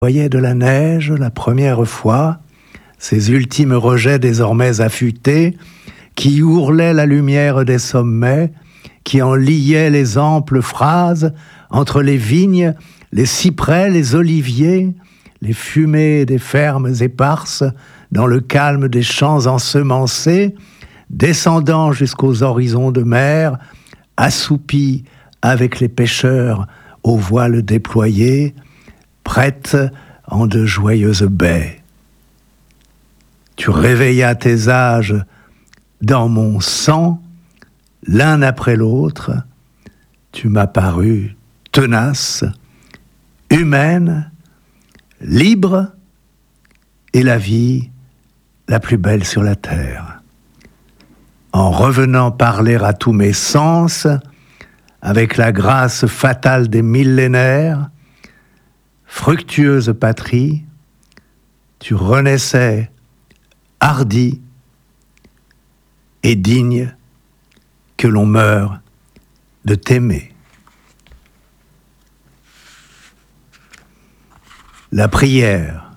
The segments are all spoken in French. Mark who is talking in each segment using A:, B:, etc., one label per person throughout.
A: Voyait de la neige la première fois, ces ultimes rejets désormais affûtés, qui ourlaient la lumière des sommets, qui en liaient les amples phrases entre les vignes, les cyprès, les oliviers, les fumées des fermes éparses, dans le calme des champs ensemencés, descendant jusqu'aux horizons de mer, assoupis avec les pêcheurs aux voiles déployés, prêtes en de joyeuses baies. Tu réveillas tes âges dans mon sang, l'un après l'autre, tu m'as paru tenace, humaine, libre, et la vie la plus belle sur la terre. En revenant parler à tous mes sens, avec la grâce fatale des millénaires, fructueuse patrie, tu renaissais hardi et digne que l'on meure de t'aimer. La prière.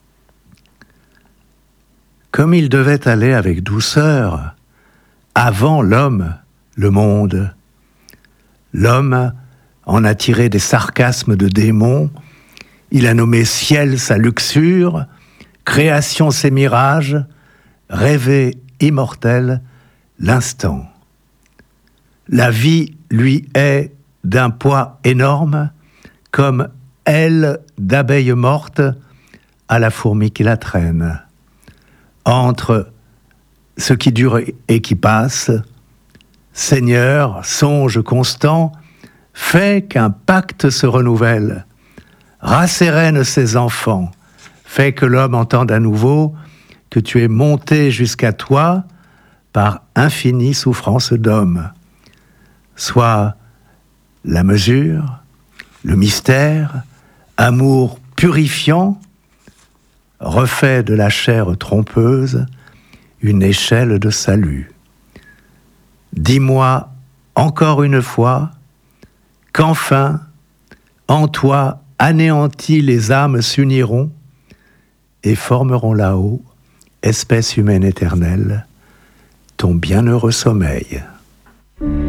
A: Comme il devait aller avec douceur, avant l'homme, le monde. L'homme en a tiré des sarcasmes de démons, il a nommé ciel sa luxure, création ses mirages, rêver immortel l'instant. La vie lui est d'un poids énorme, comme aile d'abeille morte à la fourmi qui la traîne. Entre ce qui dure et qui passe, Seigneur, songe constant, fais qu'un pacte se renouvelle, rassérène ses enfants, fais que l'homme entende à nouveau que tu es monté jusqu'à toi par infinie souffrance d'homme. Soit la mesure, le mystère, amour purifiant, refait de la chair trompeuse une échelle de salut. Dis-moi encore une fois qu'enfin, en toi anéantis les âmes s'uniront et formeront là-haut, espèce humaine éternelle, ton bienheureux sommeil.